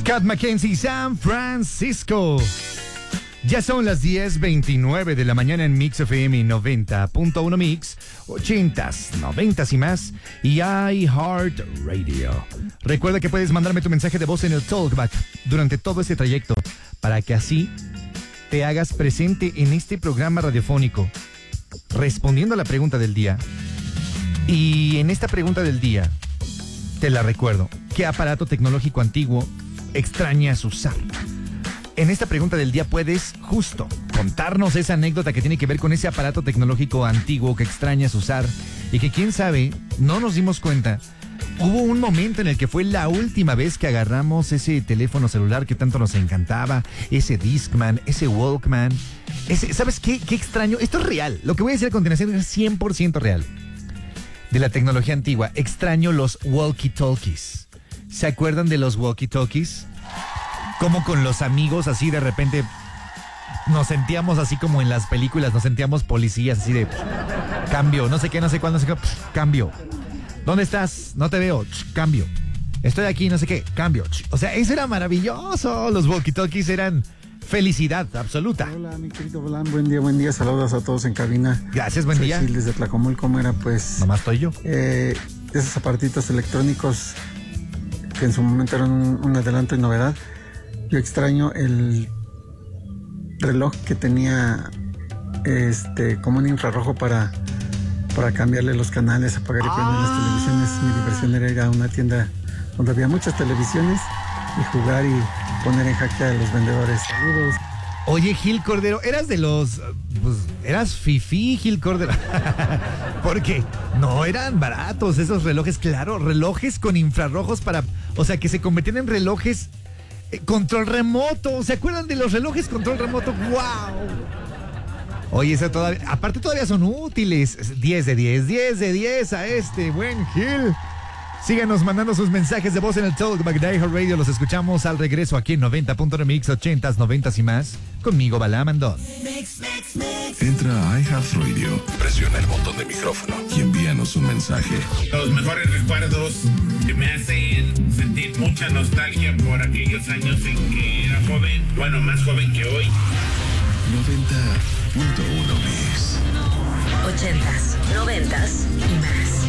Scott McKenzie, San Francisco. Ya son las 10:29 de la mañana en Mix FM 90.1 Mix, 80s, 90s y más, y iHeartRadio. Recuerda que puedes mandarme tu mensaje de voz en el Talkback durante todo este trayecto, para que así te hagas presente en este programa radiofónico, respondiendo a la pregunta del día. Y en esta pregunta del día, te la recuerdo. ¿Qué aparato tecnológico antiguo extrañas usar? En esta pregunta del día puedes justo contarnos esa anécdota que tiene que ver con ese aparato tecnológico antiguo que extrañas usar y que, quién sabe, no nos dimos cuenta. Hubo un momento en el que fue la última vez que agarramos ese teléfono celular que tanto nos encantaba, ese Discman, ese Walkman, ¿sabes qué? Qué extraño. Esto es real. Lo que voy a decir a continuación es 100% real. De la tecnología antigua, extraño los walkie-talkies. ¿Se acuerdan de los walkie-talkies? Como con los amigos, así de repente nos sentíamos así como en las películas, nos sentíamos policías, así de cambio, no sé qué, no sé cuándo, no sé qué, cambio. ¿Dónde estás? No te veo, cambio. Estoy aquí, no sé qué, cambio. O sea, eso era maravilloso. Los walkie-talkies eran felicidad absoluta. Hola, mi querido Balán, buen día, saludos a todos en cabina. Gracias, buen día. Gil desde Tlacomulco, era pues... Nomás estoy yo. Esos aparatitos electrónicos que en su momento eran un adelanto y novedad. Yo extraño el reloj que tenía como un infrarrojo para cambiarle los canales, apagar y prender las televisiones. Mi diversión era ir a una tienda donde había muchas televisiones y jugar y poner en jaque a los vendedores. Saludos. Oye, Gil Cordero, eras de los... Pues, eras fifí, Gil Cordero. Porque no eran baratos esos relojes, claro, relojes con infrarrojos o sea, que se convertían en relojes control remoto. ¿Se acuerdan de los relojes control remoto? ¡Wow! Oye, eso todavía... Aparte todavía son útiles. 10 de 10, 10 de 10 a este buen Gil. Síganos mandando sus mensajes de voz en el Talkback de iHeartRadio. Los escuchamos al regreso aquí en 90.1 Mix, 80s, 90s y más. Conmigo, Balá Mandón. Entra a iHeartRadio, presiona el botón de micrófono y envíanos un mensaje. Los mejores recuerdos que me hacen sentir mucha nostalgia por aquellos años en que era joven. Bueno, más joven que hoy. 90.1 Mix. 80s, 90s y más.